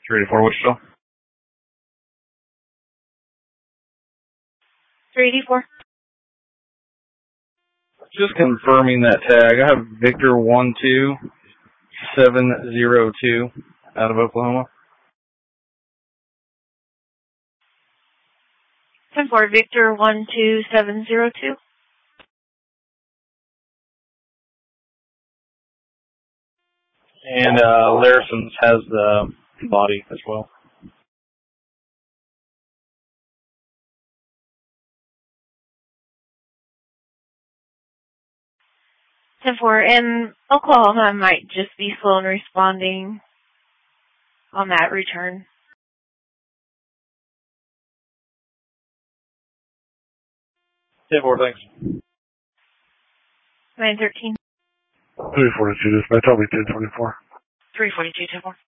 384 Wichita. 384. Just confirming that tag. I have Victor 12702 out of Oklahoma. 10-4, Victor 12702. And Larison's has the body as well. 10-4, and Oklahoma might just be slow in responding on that return. 10-4, thanks. 913. 342, dispatch, I'll be 1024. 342, 10-4.